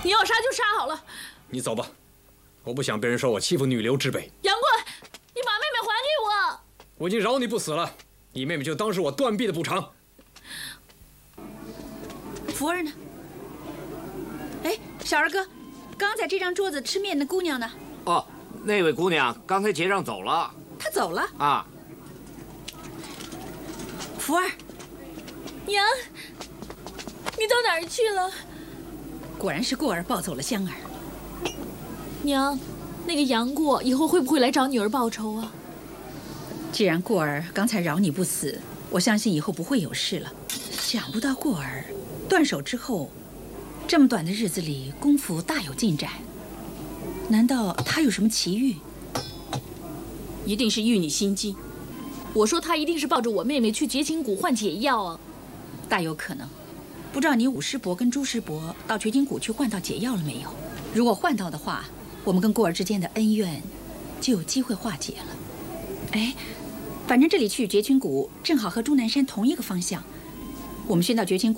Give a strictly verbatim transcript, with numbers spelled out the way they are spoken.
你要杀就杀好了。 你走吧，我不想被人说我欺负女流之辈。 杨过，你把妹妹还给我。 我已经饶你不死了，你妹妹就当是我断臂的补偿。 福儿呢？哎，小二哥，刚在这张桌子吃面的姑娘呢？ 哦，那位姑娘刚才结账走了。 她走了啊。 福儿， 娘，你到哪儿去了？ 果然是过儿抱走了香儿。 娘，那个杨过以后会不会来找女儿报仇啊？ 既然过儿刚才饶你不死，我相信以后不会有事了。想不到过儿断手之后，这么短的日子里功夫大有进展。难道他有什么奇遇？ 一定是玉女心经。 我说他一定是抱着我妹妹去绝情谷换解药啊。 大有可能。不知道你武师伯跟朱师伯到绝情谷去换到解药了没有？如果换到的话，我们跟过儿之间的恩怨就有机会化解了。哎，反正这里去绝情谷正好和终南山同一个方向，我们先到绝情谷